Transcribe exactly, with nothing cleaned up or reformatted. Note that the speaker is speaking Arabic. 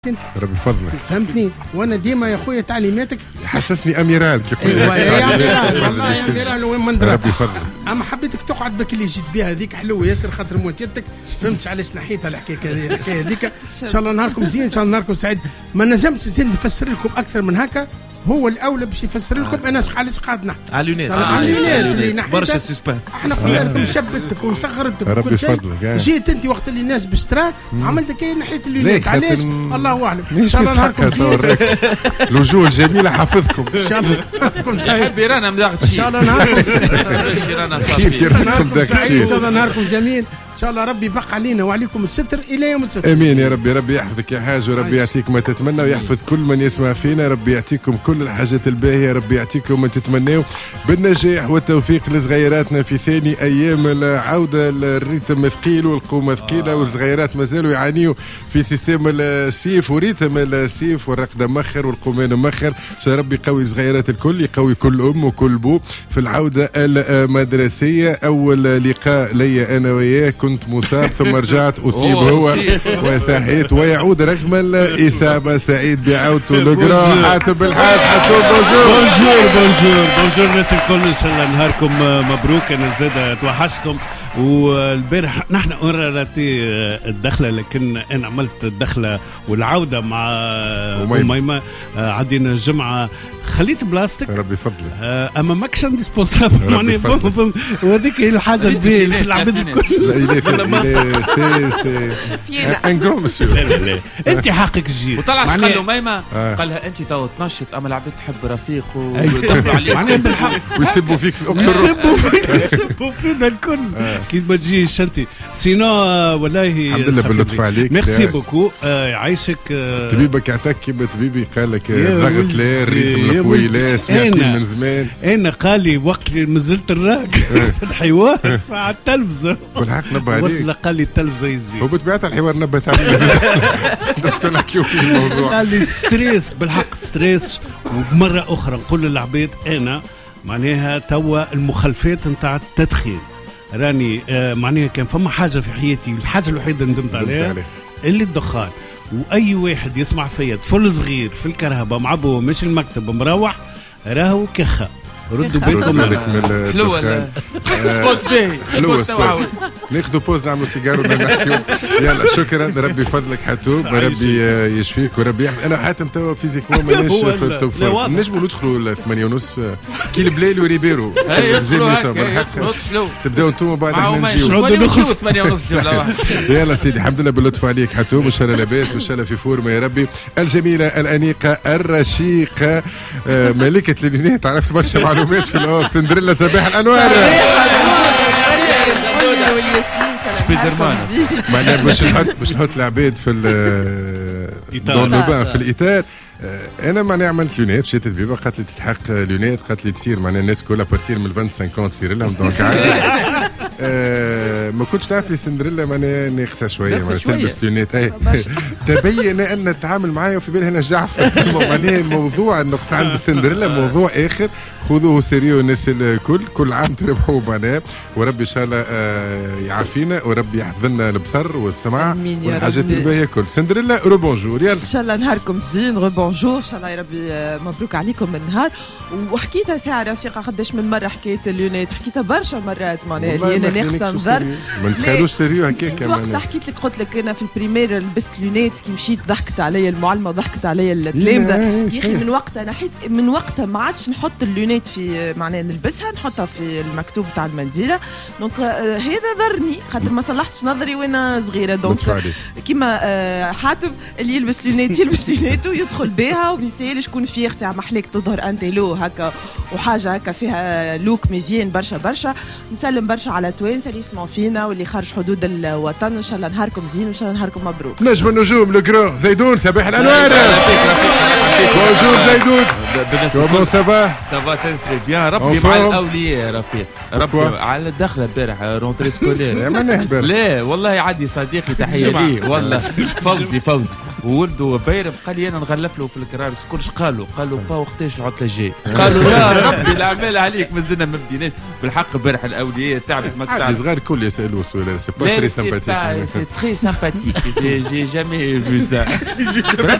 ربي فضلك فهمتني. وانا ديما يا خويا تعليماتك حسسني اميرال كيف ايوا يا اميرال والله يا اميرال وين من درا ربي فضلك. اما حبيتك تقعد بك اللي جيت بها هذيك حلوه ياسر خاطر موتيتك فهمتش علاش نحيتها الحكايه هذه الحكايه هذيك. ان شاء الله نهاركم زين، ان شاء الله نهاركم سعيد. ما نجمتش زين نفسر لكم اكثر من هكا، هو الاولى باش يفسر لكم انا علاش قاعد نحكي على اليونان على اليونان برشا سسبانس. احنا قلنا لكم شبتك وصغرتك ربي يفضلك. جيت انت وقت اللي الناس باش تراك عملت كاين ناحيه اليونان علاش الله اعلم. ان شاء الله نهاركم زين. الوجوه الجميله حافظكم ان شاء الله نهاركم سعيد. يحب رانا مداغت شيء ان شاء الله نهاركم سعيد. نهاركم سعيد ان شاء الله نهاركم جميل ان شاء الله. ربي يبقى علينا وعليكم الستر الى يوم الستر. امين يا ربي. ربي يحفظك يا حاج وربي يعطيك ما تتمنى ويحفظ كل من يسمع فينا. ربي يعطيكم كل الحاجات الباهيه، ربي يعطيكم ما تتمناو بالنجاح والتوفيق لصغيراتنا في ثاني ايام العوده. الريتم ثقيل والقومه ثقيله والصغيرات مازالوا يعانيوا في سيستم السيف وريتم السيف والرقده مخر والقومان مخر. ربي يقوي الصغيرات الكل، يقوي كل ام وكل بو في العوده المدرسيه. اول لقاء لي انا وياه كنت مصاب ثم رجعت أصيب هو وساحيت ويعود رغم الإصابة. سعيد بعودته لقرا حاتم بالحاج. حاتم بونجور بونجور بونجور بونجور الناس الكل. إن شاء الله نهاركم مبروك. أنا زاد توحشتكم. والبارح نحن قررتي الدخلة، لكن أنا عملت الدخلة والعودة مع أميمة. عدينا الجمعة خليت بلاستيك. ربي يفضلك. اما ماكش انديسبونسابل معناها وهذيك هي الحاجه الباهيه في العباد الكل. لا سي سي ان جرو مسيو. لا لا انت حقك جيت. وطلع قال له ميمه قال لها انت تو تنشط، اما العباد تحب رفيق ويدخلوا عليك معناها بالحق ويسبوا فيك في اكتر. يسبوا يسبوا فينا الكل كي ما تجيش انت سينو. والله الحمد لله باللطف عليك. ميرسي بوكو. يعيشك. طبيبك يعطيك كيما طبيبي قال لك ضغط لا الريتم القوي لا سمعتي من زمان. انا قال لي وقت اللي نزلت الراك في الحوار ساعة التلفزة بالحق نبه عليك. ولا قال لي التلفزة يزيد. هو بطبيعة الحوار نبه عليك. دكتور نحكيو في الموضوع. قال لي ستريس بالحق ستريس. ومرة أخرى نقول للعباد أنا معناها توا المخلفات نتاع التدخين راني آه معناها كان فما حاجة في حياتي الحاجة الوحيدة ندمت عليها اللي الدخان. واي واحد يسمع فيا طفل صغير في الكرهبه مع ابوه مش المكتب مروح راهو كخه ردوا بالكم. حلوه قلت باهي حلوه. ناخذوا بوز نعملوا سيجارو نحكيو. يلا شكرا. ربي فضلك حتوب. ربي يشفيك وربي يحفظ. انا حاتم توا فيزيكمون مانيش في التوب فورم. نجموا ندخلوا ثمانية ونص كي البليل وريبيرو تبداو انتم بعد احنا نجيو ثمانية ونص. يلا سيدي الحمد لله باللطف عليك حتوب. ان شاء الله لاباس وان شاء الله في فورمه يا ربي. الجميله الانيقه الرشيقه ملكه اليونان. عرفت برشا معلومات في الاوف. سندريلا صباح الانوار. سبايدر مان معناها باش نحط باش نحط العباد في الدولوبان في الاطار. انا معناها عملت لونات شريت البيبه قالت لي تستحق لونات. قالت لي تصير معناها الناس كلها بارتير من خمسين خمسين تصير لهم دونك آه ما كنتش تعرف لي سندريلا معناها ناقصه شويه معناها تلبس لونات. تبين ان التعامل معايا وفي بالي هنا جعفر. معناها الموضوع النقص عند سندريلا موضوع اخر. خذوه سيريو الناس الكل. كل عام تربحوا معناها وربي ان شاء الله آه يعافينا وربي يحفظ لنا البصر والسمع والحاجات الباهيه كل. سندريلا رو بونجور. يلا ان شاء الله نهاركم زين. رو بونجور ان شاء الله يا ربي مبروك عليكم النهار. وحكيتها ساعه رفيقه قداش من مره حكيت اللونات حكيتها برشا مرات معناها اللي انا ناقصه نظر ما نستاهلوش سيريو هكاك. وقت حكيت لك قلت لك انا في البريمير لبست لونات كي مشيت ضحكت عليا المعلمه وضحكت عليا التلامذه. يا اخي من وقتها نحيت من وقتها ما عادش نحط اللونات في معناها نلبسها نحطها في المكتوب تاع المنديله. دونك آه هذا ضرني خاطر ما صلحتش نظري وانا صغيره. دونك كيما آه حاتم اللي يلبس لونات يلبس لونات ويدخل بها وما يسالش شكون فيه ساعه محليك تظهر انت لو هكا وحاجه هكا فيها لوك مزيان برشا برشا. نسلم برشا على توانسه اللي يسمعوا فينا واللي خارج حدود الوطن. ان شاء الله نهاركم زين وان شاء الله نهاركم مبروك. نجم النجوم لو زيدون صباح الانوار. بونجور زيدود. كومون سافا؟ سافا تري بيان. ربي مع الاولياء رفيق. ربي على الدخله البارح رونتري سكولير. لا والله عادي صديقي تحيه ليه والله فوزي فوزي وولده بايرم قال لي انا نغلف له في الكرارس كلش قالوا قالوا با وقتاش العطله الجاي قالوا يا ربي الاعمال عليك مازلنا ما بديناش بالحق البارح الاولياء تعبت ما تعرف صغار الكل يسالوا سؤال سي با تري سامباتيك سي تري سامباتيك جي جامي فو سا